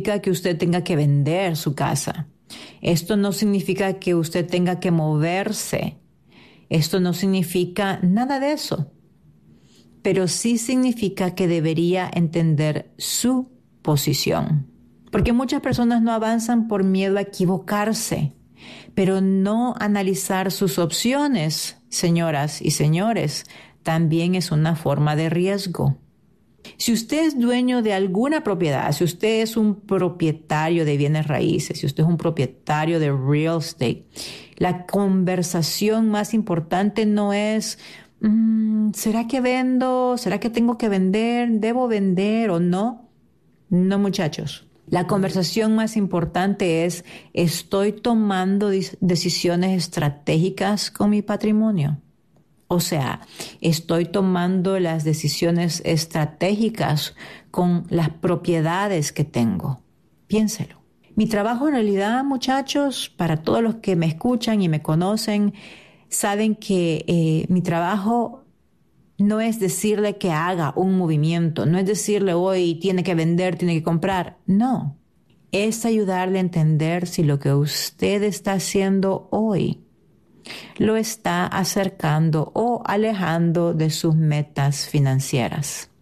significa que usted tenga que vender su casa. Esto no significa que usted tenga que moverse. Esto no significa nada de eso. Pero sí significa que debería entender su posición. Porque muchas personas no avanzan por miedo a equivocarse, pero no analizar sus opciones, señoras y señores, también es una forma de riesgo. Si usted es dueño de alguna propiedad, si usted es un propietario de bienes raíces, si usted es un propietario de real estate, la conversación más importante no es ¿será que vendo? ¿Será que tengo que vender? ¿Debo vender o no? No, muchachos. La conversación más importante es, ¿estoy tomando decisiones estratégicas con mi patrimonio? O sea, ¿estoy tomando las decisiones estratégicas con las propiedades que tengo? Piénselo. Mi trabajo en realidad, muchachos, para todos los que me escuchan y me conocen, saben que mi trabajo no es decirle que haga un movimiento, no es decirle hoy tiene que vender, tiene que comprar. No, es ayudarle a entender si lo que usted está haciendo hoy lo está acercando o alejando de sus metas financieras.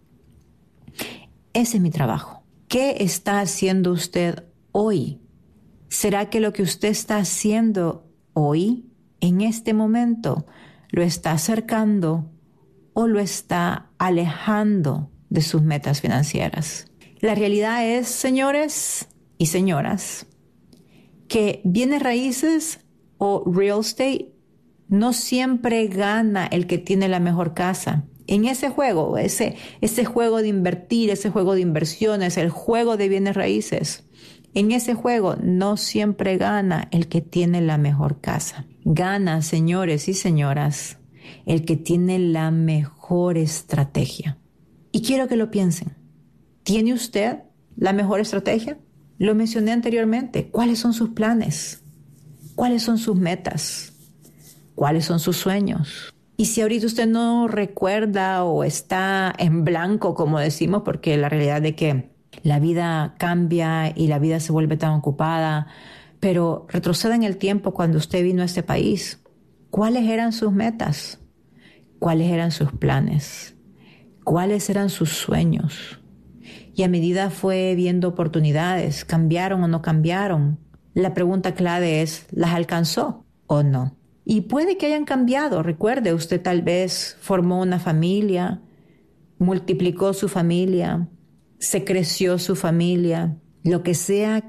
Ese es mi trabajo. ¿Qué está haciendo usted hoy? ¿Será que lo que usted está haciendo hoy, en este momento, lo está acercando o lo está alejando de sus metas financieras? La realidad es, señores y señoras, que bienes raíces o real estate no siempre gana el que tiene la mejor casa. En ese juego, ese juego de invertir, ese juego de inversiones, el juego de bienes raíces, en ese juego no siempre gana el que tiene la mejor casa. Gana, señores y señoras, el que tiene la mejor estrategia. Y quiero que lo piensen. ¿Tiene usted la mejor estrategia? Lo mencioné anteriormente. ¿Cuáles son sus planes? ¿Cuáles son sus metas? ¿Cuáles son sus sueños? Y si ahorita usted no recuerda o está en blanco, como decimos, porque la realidad de que la vida cambia y la vida se vuelve tan ocupada, pero retroceda en el tiempo cuando usted vino a este país. ¿Cuáles eran sus metas? ¿Cuáles eran sus planes? ¿Cuáles eran sus sueños? Y a medida fue viendo oportunidades, ¿cambiaron o no cambiaron? La pregunta clave es, ¿las alcanzó o no? Y puede que hayan cambiado. Recuerde, usted tal vez formó una familia, multiplicó su familia, se creció su familia. Lo que sea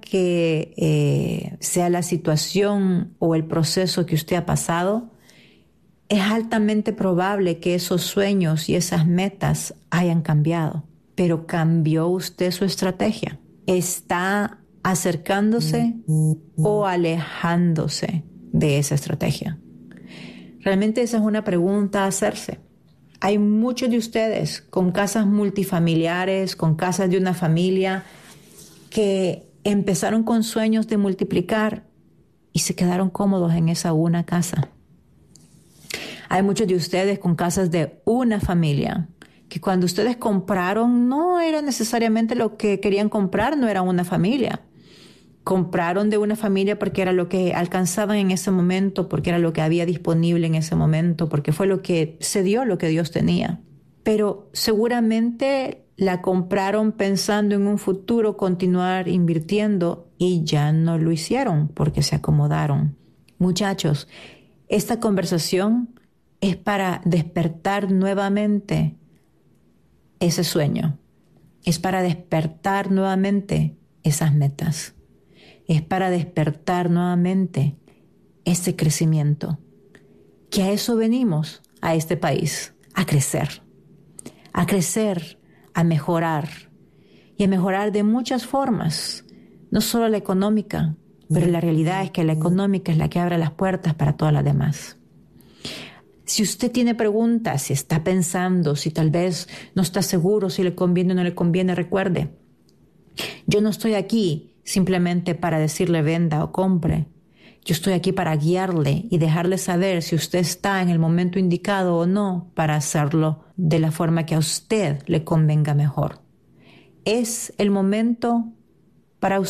que sea la situación o el proceso que usted ha pasado, es altamente probable que esos sueños y esas metas hayan cambiado. Pero ¿cambió usted su estrategia? ¿Está acercándose o alejándose de esa estrategia? Realmente esa es una pregunta a hacerse. Hay muchos de ustedes con casas multifamiliares, con casas de una familia, que empezaron con sueños de multiplicar y se quedaron cómodos en esa una casa. Hay muchos de ustedes con casas de una familia, que cuando ustedes compraron no era necesariamente lo que querían comprar, no era una familia. Compraron de una familia porque era lo que alcanzaban en ese momento, porque era lo que había disponible en ese momento, porque fue lo que se dio, lo que Dios tenía. Pero seguramente la compraron pensando en un futuro continuar invirtiendo y ya no lo hicieron porque se acomodaron. Muchachos, esta conversación es para despertar nuevamente ese sueño. Es para despertar nuevamente esas metas. Es para despertar nuevamente ese crecimiento. Que a eso venimos a este país, a crecer, a mejorar y a mejorar de muchas formas, no solo la económica, pero la realidad es que la económica es la que abre las puertas para todas las demás. Si usted tiene preguntas, si está pensando, si tal vez no está seguro si le conviene o no le conviene, recuerde, yo no estoy aquí simplemente para decirle venda o compre. Yo estoy aquí para guiarle y dejarle saber si usted está en el momento indicado o no para hacerlo de la forma que a usted le convenga mejor. Es el momento para usted.